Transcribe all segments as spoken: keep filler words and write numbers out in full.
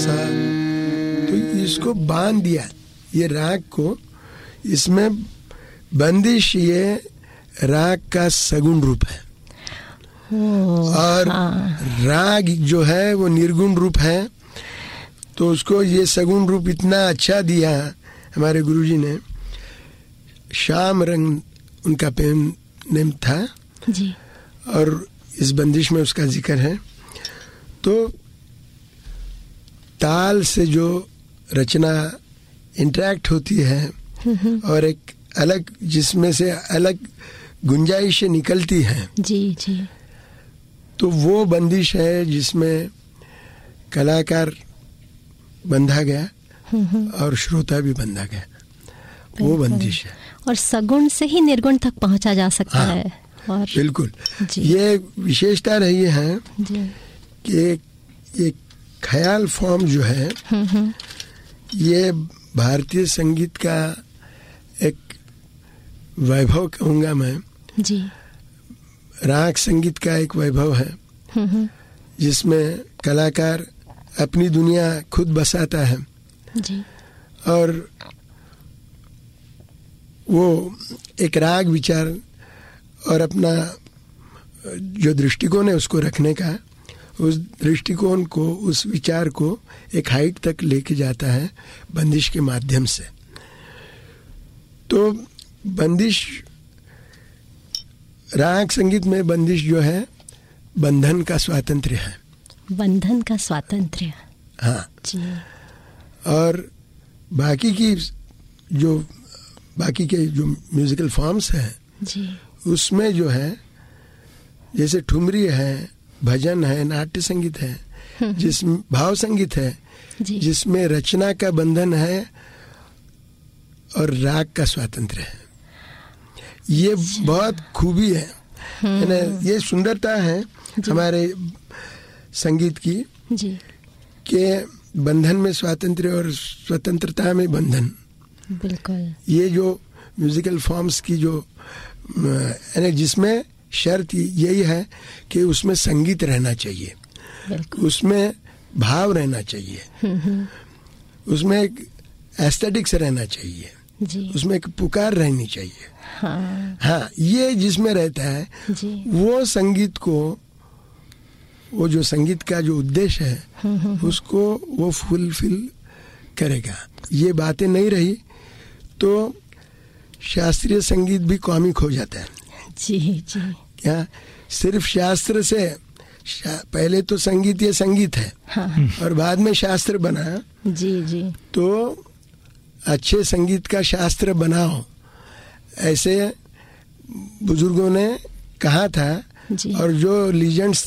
तो इसको बांध दिया, ये राग को, इसमें बंदिश ये राग का सगुण रूप है और हाँ। राग जो है वो निर्गुण रूप है। तो उसको ये सगुण रूप इतना अच्छा दिया हमारे गुरुजी ने। श्याम रंग उनका पेन नेम था जी। और इस बंदिश में उसका जिक्र है। तो ताल से जो रचना इंटरेक्ट होती है और एक अलग, जिसमें से अलग गुंजाइशें निकलती हैं जी जी, तो वो बंदिश है जिसमें कलाकार बंधा गया और श्रोता भी बंधा गया, वो बंदिश है। और सगुण से ही निर्गुण तक पहुंचा जा सकता हाँ, है। और बिल्कुल ये विशेषता रही है जी। कि ये ख्याल फॉर्म जो है ये भारतीय संगीत का एक वैभव कहूँगा मैं जी। राग संगीत का एक वैभव है जिसमें कलाकार अपनी दुनिया खुद बसाता है जी। और वो एक राग विचार और अपना जो दृष्टिकोण है उसको रखने का, उस दृष्टिकोण को, उस विचार को एक हाइट तक लेके जाता है बंदिश के माध्यम से। तो बंदिश, राग संगीत में बंदिश जो है बंधन का स्वातंत्र्य है, बंधन का स्वातंत्र्य हाँ जी। और बाकी की जो बाकी के जो म्यूजिकल फॉर्म्स हैं जी, उसमें जो है जैसे ठुमरी है, भजन है, नाट्य संगीत है, जिस भाव संगीत है जी। जिसमें रचना का बंधन है और राग का स्वातंत्र्य है। ये बहुत खूबी है, है ना, ये सुंदरता है हमारे संगीत की जी। कि बंधन में स्वातंत्र्य और स्वतंत्रता में बंधन। बिल्कुल ये जो म्यूजिकल फॉर्म्स की जो है ना, जिसमें शर्त यही है कि उसमें संगीत रहना चाहिए, उसमें भाव रहना चाहिए, उसमें एक एस्थेटिक्स रहना चाहिए जी। उसमें एक पुकार रहनी चाहिए हाँ, हाँ, ये जिसमें रहता है जी। वो संगीत को, वो जो संगीत का जो उद्देश्य है उसको वो फुलफिल करेगा। ये बातें नहीं रही तो शास्त्रीय संगीत भी कॉमिक हो जाता है जी जी। क्या सिर्फ शास्त्र से, पहले तो संगीत ये संगीत है हाँ। और बाद में शास्त्र बना जी जी। तो अच्छे संगीत का शास्त्र बनाओ, ऐसे बुजुर्गों ने कहा था जी। और जो लीजेंड्स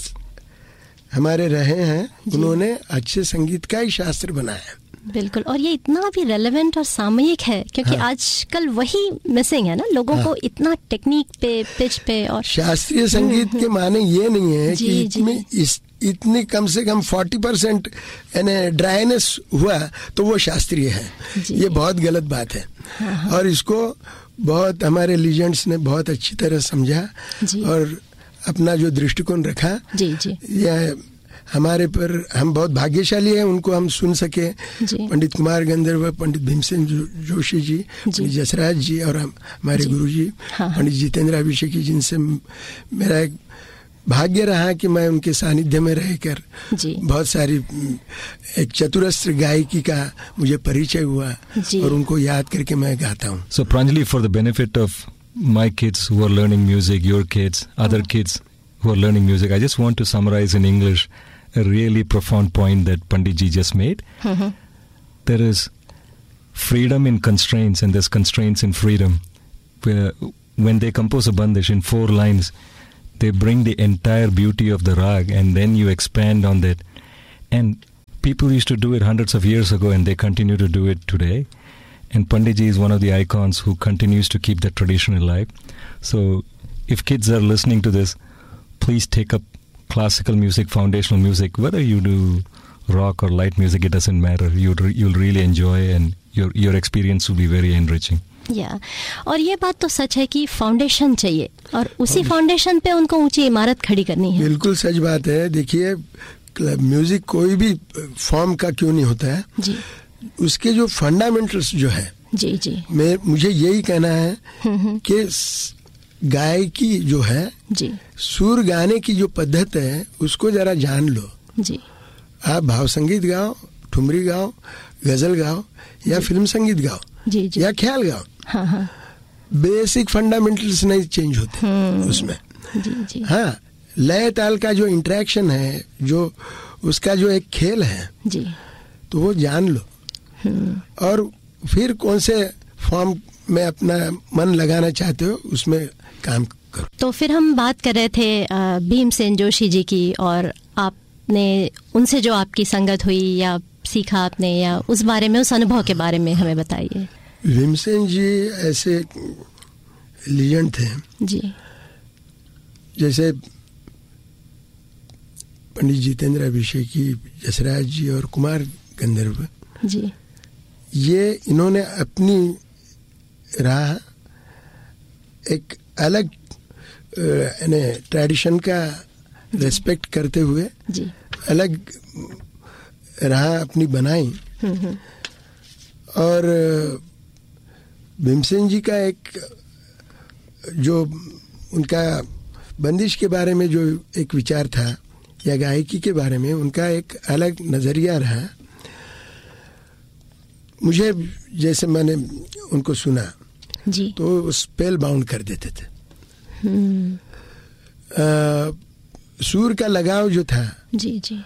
हमारे रहे हैं उन्होंने अच्छे संगीत का ही शास्त्र बनाया। बिल्कुल, और ये इतना भी रेलेवेंट और सामयिक है क्योंकि हाँ। आजकल वही मिसिंग है ना, लोगों हाँ। को इतना टेक्निक पे, पिच पे। और शास्त्रीय संगीत के माने ये नहीं है जी, कि इतनी इस इतनी कम से कम चालीस परसेंट यानी ड्राइनेस हुआ तो वो शास्त्रीय है, ये बहुत गलत बात है। हाँ। और इसको बहुत हमारे लीजेंड्स ने बहुत अच्छी तरह समझा और अपना जो दृष्टिकोण रखा जी जी। यह हमारे पर, हम बहुत भाग्यशाली हैं, उनको हम सुन सके। पंडित कुमार गंधर्व, पंडित भीमसेन जो, जोशी जी, पंडित जसराज जी और हम, हमारे गुरु जी हाँ। पंडित जितेंद्र अभिषेकी, जिनसे मेरा एक भाग्य रहा कि मैं उनके सानिध्य में रहकर बहुत सारी एक चतुरस्त्र गायकी का मुझे परिचय हुआ और उनको याद करके मैं गाता हूँ। So Pranjali, for the benefit of my kids who are learning music, your kids, other kids who are learning music, I just want to summarize in English a really profound point that Pandit ji just made. Mm-hmm. There is freedom in constraints and there's constraints in freedom. Where when they compose a bandish in four lines, they bring the entire beauty of the rag and then you expand on that. And people used to do it hundreds of years ago and they continue to do it today. And Pandit ji is one of the icons who continues to keep that tradition alive. So if kids are listening to this, please take up classical music, foundational music, whether you do rock or light music, it doesn't matter. You'll, you'll really enjoy and your, your experience will be very enriching. या yeah. और ये बात तो सच है कि foundation चाहिए और उसी फाउंडेशन पे उनको ऊंची इमारत खड़ी करनी है। बिल्कुल सच बात है। देखिए म्यूजिक कोई भी फॉर्म का क्यों नहीं होता है जी, उसके जो फंडामेंटल्स जो है जी जी मैं मुझे यही कहना है कि गायकी जो है जी, सुर गाने की जो पद्धत है उसको जरा जान लो जी। आप भाव संगीत गाओ, ठुमरी गाओ, गजल गाओ या फिल्म संगीत गाओ जी, जी। या ख्याल गाओ, हाँ हाँ बेसिक फंडामेंटल्स नहीं चेंज होते उसमें। जी जी हाँ, लय ताल का जो इंटरेक्शन है, जो उसका जो एक खेल है जी, तो वो जान लो और फिर कौन से फॉर्म में अपना मन लगाना चाहते हो उसमें काम करो। तो फिर हम बात कर रहे थे भीमसेन जोशी जी की, और आपने उनसे जो आपकी संगत हुई या सीखा आपने, या उस बारे में, उस अनुभव के बारे में हमें बताइए। भीमसेन जी ऐसे लीजेंड थे जी, जैसे पंडित जितेंद्र अभिषेकी, जसराज जी और कुमार गंधर्व जी, ये इन्होंने अपनी राह एक अलग यानी ट्रेडिशन का रेस्पेक्ट करते हुए जी, अलग राह अपनी बनाई। और भीमसेन जी का एक जो उनका बंदिश के बारे में जो एक विचार था या गायकी के बारे में उनका एक अलग नज़रिया रहा। मुझे जैसे मैंने उनको सुना जी, तो स्पेल बाउंड कर देते थे। आ, सुर का लगाव जो था जी जी,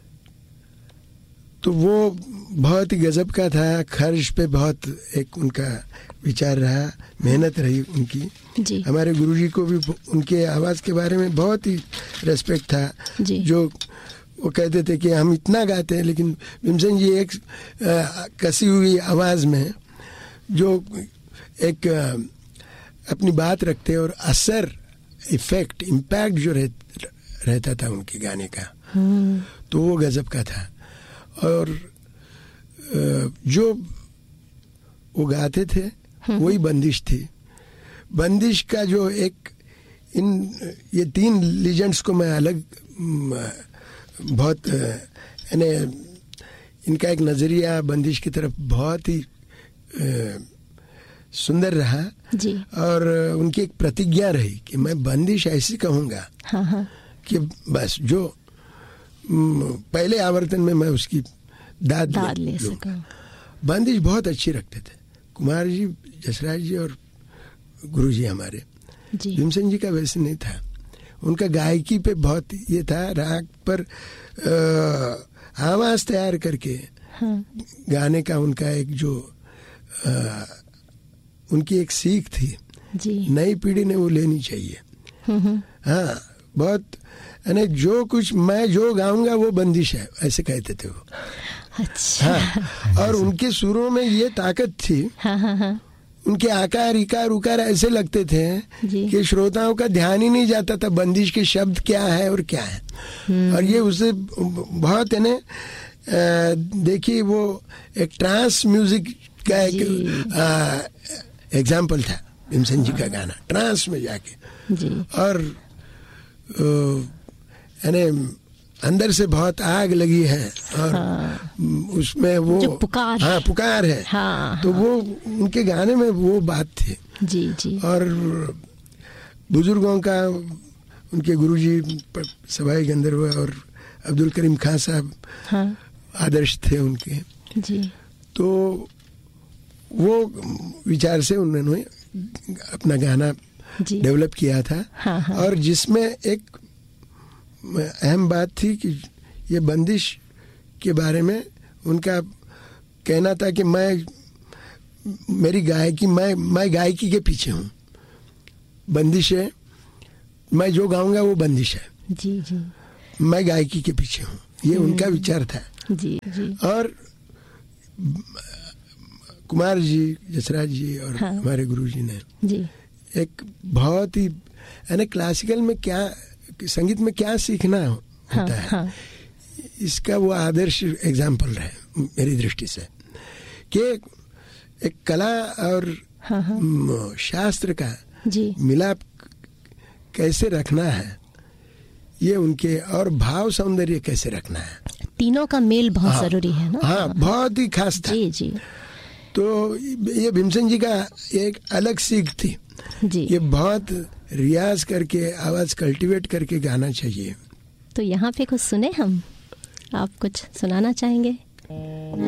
तो वो बहुत ही गजब का था। खर्च पे बहुत एक उनका विचार रहा, मेहनत रही उनकी। जी, हमारे गुरुजी को भी उनके आवाज़ के बारे में बहुत ही रेस्पेक्ट था। जी, जो वो कहते थे कि हम इतना गाते हैं, लेकिन भीमसेन जी एक आ, कसी हुई आवाज़ में जो एक आ, अपनी बात रखते और असर, इफेक्ट, इम्पैक्ट जो रह, रहता था उनके गाने का, तो वो गजब का था। और जो वो गाते थे वही बंदिश थी। बंदिश का जो एक इन ये तीन लीजेंड्स को मैं अलग बहुत यानी इनका एक नज़रिया बंदिश की तरफ बहुत ही सुंदर रहा जी, और उनकी एक प्रतिज्ञा रही कि मैं बंदिश ऐसी कहूँगा हाँ हाँ, कि बस जो पहले आवर्तन में मैं उसकी दाद, दाद ले, ले सकूं। बंदिश बहुत अच्छी रखते थे कुमार जी, जसराज जी और गुरु जी हमारे। जी, भीमसेन जी का वैसे नहीं था। उनका गायकी पे बहुत ये था, राग पर आवाज़ तैयार करके हाँ, गाने का उनका एक जो आ, उनकी एक सीख थी, जी, नई पीढ़ी ने वो लेनी चाहिए। हाँ, बहुत यानी जो कुछ मैं जो गाऊंगा वो बंदिश है, ऐसे कहते थे वो। अच्छा, हाँ, और उनके सुरों में ये ताकत थी। हाँ हाँ हाँ, उनके आकार, इकार, उकार ऐसे लगते थे जी, कि श्रोताओं का ध्यान ही नहीं जाता था बंदिश के शब्द क्या है और क्या है। और ये उसे बहुत है ना, देखिए वो एक ट्रांस म्यूजिक का एक एग्जाम्पल था भीमसेन जी का गाना, ट्रांस में जाके। जी, और यानी अंदर से बहुत आग लगी है और हाँ, उसमें वो जो पुकार, हाँ पुकार है, हाँ, तो वो उनके गाने में वो बात थी। जी जी, और बुजुर्गों का उनके गुरुजी सभाई गंधर्व और अब्दुल करीम खान साहब हाँ, आदर्श थे उनके। जी, तो वो विचार से उन्होंने अपना गाना डेवलप किया था। हाँ, हाँ, और जिसमें एक अहम बात थी कि ये बंदिश के बारे में उनका कहना था कि मैं मेरी गायकी मैं मैं गायकी के पीछे हूँ, बंदिश है, मैं जो गाऊंगा वो बंदिश है, जी जी, मैं गायकी के पीछे हूँ, ये उनका विचार था। जी जी, और कुमार जी, जसराज जी और हाँ, हमारे गुरुजी ने जी, एक बहुत ही यानी क्लासिकल में क्या, संगीत में क्या सीखना होता हाँ, है हाँ, इसका वो आदर्श एग्जाम्पल है मेरी दृष्टि से, कि एक कला और हाँ, हाँ, शास्त्र का मिलाप कैसे रखना है, ये उनके, और भाव सौंदर्य कैसे रखना है, तीनों का मेल बहुत हाँ, जरूरी है ना। हाँ, बहुत ही खास था। जी जी। तो ये भीमसेन जी का एक अलग सीख थी जी। ये बहुत रियाज करके आवाज कल्टीवेट करके गाना चाहिए। तो यहाँ पे कुछ सुने हम, आप कुछ सुनाना चाहेंगे?